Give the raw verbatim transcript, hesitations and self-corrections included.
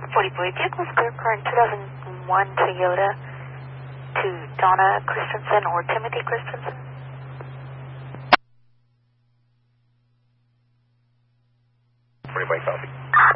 forty Boyd, vehicles clear current two thousand one Toyota to Donna Christensen or Timothy Christensen. forty Boyd, copy.